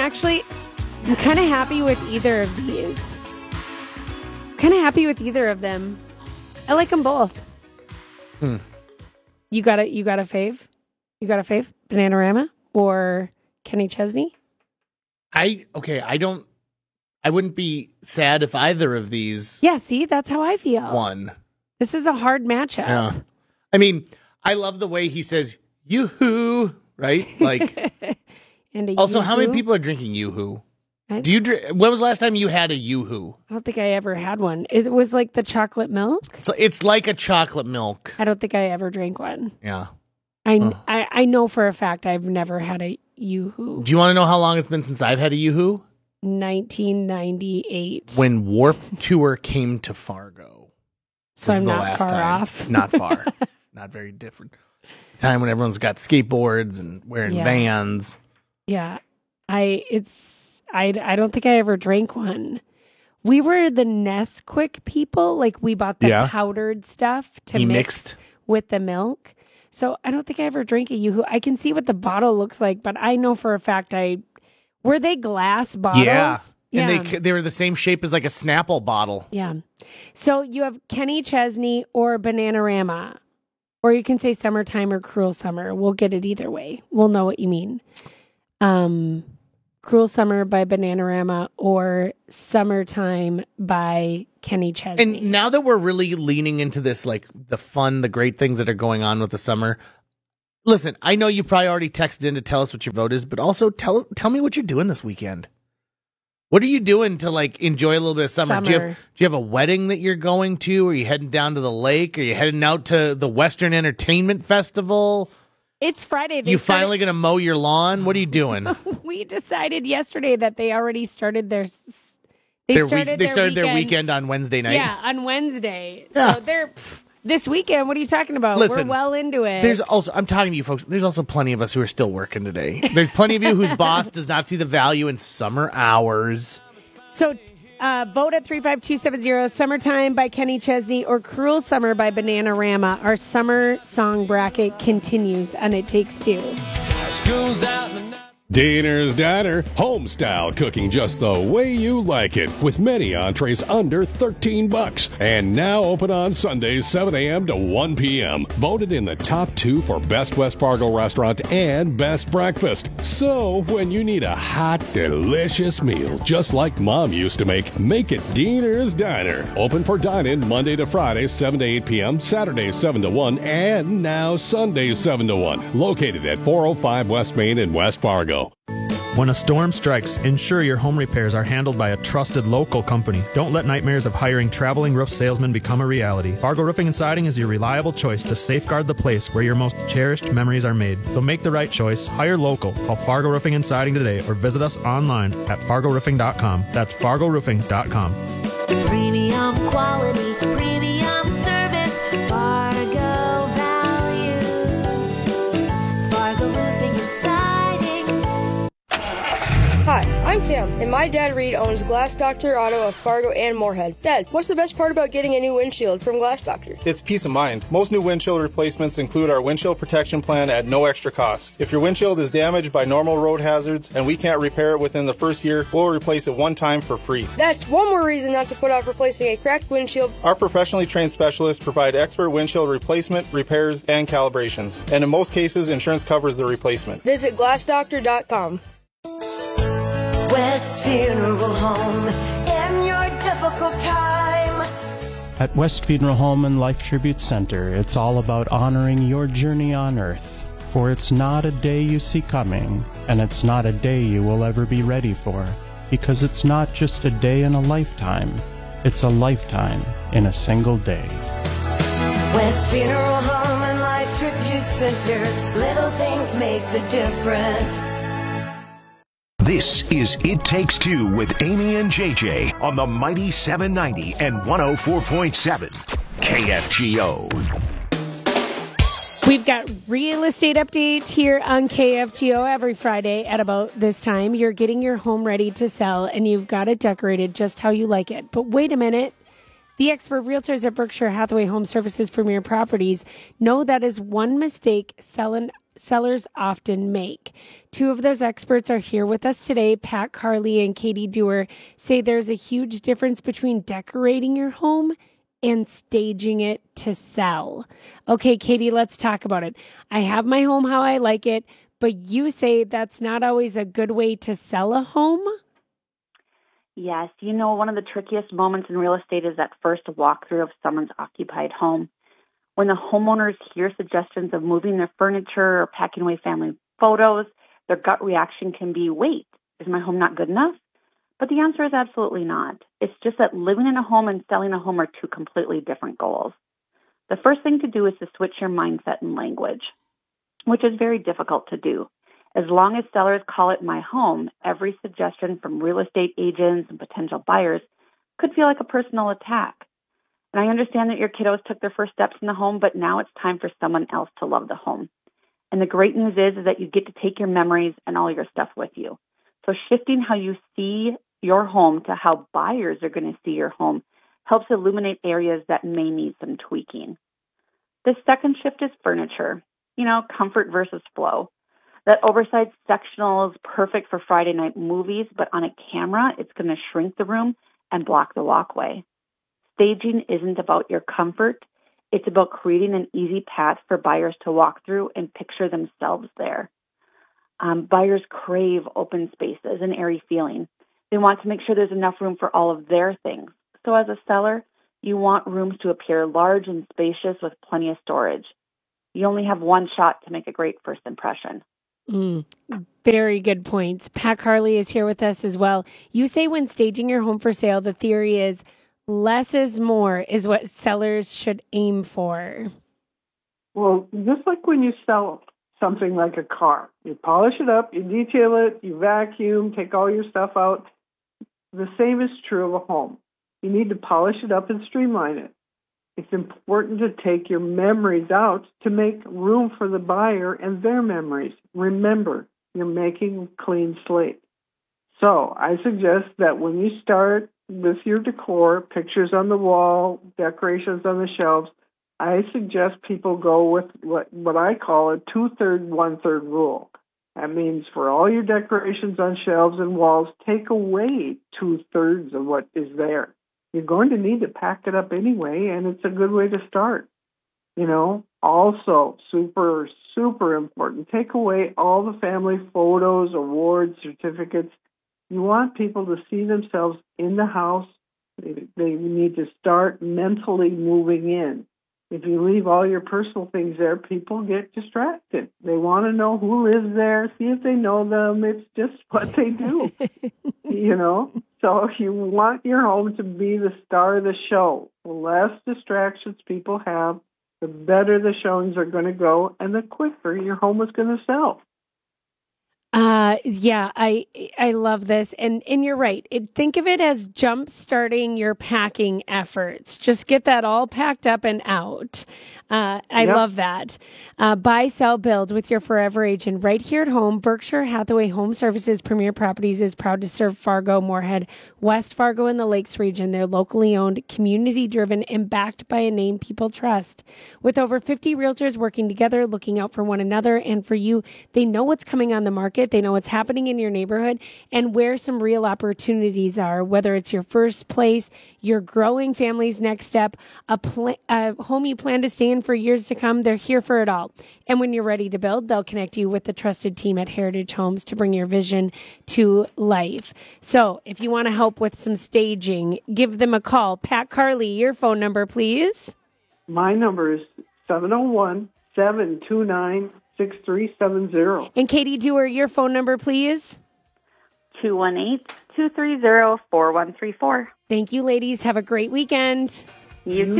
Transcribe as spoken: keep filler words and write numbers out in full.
actually, I'm kind of happy with either of these. Kind of happy with either of them. I like them both. Hmm. You got a, you got a fave? You got a fave? Bananarama or Kenny Chesney? I, okay, I don't, I wouldn't be sad if either of these Yeah, see, that's how I feel. won. This is a hard matchup. Yeah. I mean, I love the way he says, yoo-hoo, right? Like, and a also, how many yoo-hoo? people are drinking yoo-hoo? I, Do you drink, when was the last time you had a yoo-hoo? I don't think I ever had one. It was like the chocolate milk. So it's like a chocolate milk. I don't think I ever drank one. Yeah. I, Huh. I, I know for a fact I've never had a yoo-hoo. Do you want to know how long it's been since I've had a yoo-hoo? nineteen ninety-eight. When Warp Tour came to Fargo. So This I'm is the not last far time. off. Not far. Not very different. The time when everyone's got skateboards and wearing Yeah. Vans. Yeah. I it's I, I don't think I ever drank one. We were the Nesquik people. Like we bought the Yeah. powdered stuff to He mix mixed. with the milk. So I don't think I ever drank a yoo-hoo. I can see what the bottle looks like, but I know for a fact I were they glass bottles? Yeah. Yeah. And they they were the same shape as like a Snapple bottle. Yeah. So you have Kenny Chesney or Bananarama. Or you can say Summertime or Cruel Summer. We'll get it either way. We'll know what you mean. Um, Cruel Summer by Bananarama or Summertime by Kenny Chesney. And now that we're really leaning into this, like the fun, the great things that are going on with the summer. Listen, I know you probably already texted in to tell us what your vote is, but also tell tell me what you're doing this weekend. What are you doing to like enjoy a little bit of summer? Do you, Summer. have, do you have a wedding that you're going to? Are you heading down to the lake? Are you heading out to the Western Entertainment Festival? It's Friday. They You started- finally going to mow your lawn? What are you doing? We decided yesterday that they already started their. s- They Their started, week, they their, started weekend, their weekend on Wednesday night. Yeah, on Wednesday. Yeah. So they're pff, this weekend. What are you talking about? Listen, We're well into it. There's also, I'm talking to you folks, there's also plenty of us who are still working today. There's plenty of you whose boss does not see the value in summer hours. So uh, vote at three five two seven zero, Summertime by Kenny Chesney or Cruel Summer by Bananarama. Our summer song bracket continues on It Takes Two. School's out in the night. Diner's Diner, home style cooking just the way you like it, with many entrees under thirteen bucks, and now open on Sundays seven a.m. to one p.m. Voted in the top two for best West Fargo restaurant and best breakfast. So when you need a hot, delicious meal just like Mom used to make, make it Diner's Diner. Open for dine-in Monday to Friday seven to eight p.m., Saturdays seven to one, and now Sundays seven to one. Located at four oh five West Main in West Fargo. When a storm strikes, ensure your home repairs are handled by a trusted local company. Don't let nightmares of hiring traveling roof salesmen become a reality. Fargo Roofing and Siding is your reliable choice to safeguard the place where your most cherished memories are made. So make the right choice. Hire local. Call Fargo Roofing and Siding today or visit us online at fargo roofing dot com. That's fargo roofing dot com. Premium quality, premium service, Fargo values, Fargo Roofing and Siding. Hi, I'm Tim, and my dad Reed owns Glass Doctor Auto of Fargo and Moorhead. Dad, what's the best part about getting a new windshield from Glass Doctor? It's peace of mind. Most new windshield replacements include our windshield protection plan at no extra cost. If your windshield is damaged by normal road hazards and we can't repair it within the first year, we'll replace it one time for free. That's one more reason not to put off replacing a cracked windshield. Our professionally trained specialists provide expert windshield replacement, repairs, and calibrations. And in most cases, insurance covers the replacement. Visit glass doctor dot com. West Funeral Home in your difficult time. At West Funeral Home and Life Tribute Center, it's all about honoring your journey on Earth. For it's not a day you see coming, and it's not a day you will ever be ready for, because it's not just a day in a lifetime, it's a lifetime in a single day. West Funeral Home and Life Tribute Center. Little things make the difference. This is It Takes Two with Amy and J J on the mighty seven ninety and one oh four point seven K F G O. We've got real estate updates here on K F G O every Friday at about this time. You're getting your home ready to sell, and you've got it decorated just how you like it. But wait a minute. The expert realtors at Berkshire Hathaway Home Services Premier Properties know that is one mistake selling sellers often make. Two of those experts are here with us today. Pat Carley and Katie Dewar say there's a huge difference between decorating your home and staging it to sell. Okay, Katie, let's talk about it. I have my home how I like it, but you say that's not always a good way to sell a home? Yes, you know, one of the trickiest moments in real estate is that first walkthrough of someone's occupied home. When the homeowners hear suggestions of moving their furniture or packing away family photos, their gut reaction can be, wait, is my home not good enough? But the answer is absolutely not. It's just that living in a home and selling a home are two completely different goals. The first thing to do is to switch your mindset and language, which is very difficult to do. As long as sellers call it my home, every suggestion from real estate agents and potential buyers could feel like a personal attack. And I understand that your kiddos took their first steps in the home, but now it's time for someone else to love the home. And the great news is, is that you get to take your memories and all your stuff with you. So shifting how you see your home to how buyers are going to see your home helps illuminate areas that may need some tweaking. The second shift is furniture, you know, comfort versus flow. That oversized sectional is perfect for Friday night movies, but on a camera, it's going to shrink the room and block the walkway. Staging isn't about your comfort. It's about creating an easy path for buyers to walk through and picture themselves there. Um, buyers crave open spaces and airy feeling. They want to make sure there's enough room for all of their things. So as a seller, you want rooms to appear large and spacious with plenty of storage. You only have one shot to make a great first impression. Mm, very good points. Pat Carley is here with us as well. You say when staging your home for sale, the theory is less is more is what sellers should aim for. Well, just like when you sell something like a car, you polish it up, you detail it, you vacuum, take all your stuff out. The same is true of a home. You need to polish it up and streamline it. It's important to take your memories out to make room for the buyer and their memories. Remember, you're making a clean slate. So I suggest that when you start with your decor, pictures on the wall, decorations on the shelves, I suggest people go with what, what I call a two-third, one-third rule. That means for all your decorations on shelves and walls, take away two-thirds of what is there. You're going to need to pack it up anyway, and it's a good way to start. You know, also super, super important, take away all the family photos, awards, certificates. You want people to see themselves in the house. They, they need to start mentally moving in. If you leave all your personal things there, people get distracted. They want to know who lives there, see if they know them. It's just what they do, you know. So you want your home to be the star of the show. The less distractions people have, the better the showings are going to go, and the quicker your home is going to sell. Uh, yeah, I I love this. And, and you're right. It, think of it as jump starting your packing efforts. Just get that all packed up and out. Uh, I yep. love that. Uh, buy, sell, build with your forever agent right here at home. Berkshire Hathaway Home Services Premier Properties is proud to serve Fargo, Moorhead, West Fargo, and the Lakes region. They're locally owned, community-driven, and backed by a name people trust. With over fifty realtors working together, looking out for one another and for you, they know what's coming on the market. They know what's happening in your neighborhood and where some real opportunities are, whether it's your first place, your growing family's next step, a, pl- a home you plan to stay in for years to come. They're here for it all. And when you're ready to build, they'll connect you with the trusted team at Heritage Homes to bring your vision to life. So if you want to help with some staging, give them a call. Pat Carley, your phone number, please. My number is seven oh one, seven two nine, six three seven zero. And Katie Dewar, your phone number, please. two one eight, two three zero, four one three four. Thank you, ladies. Have a great weekend. You too.